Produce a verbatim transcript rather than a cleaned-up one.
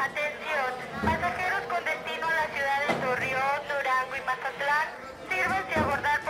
Atención, pasajeros con destino a la ciudad de Torreón, Durango y Mazatlán, sírvanse a abordar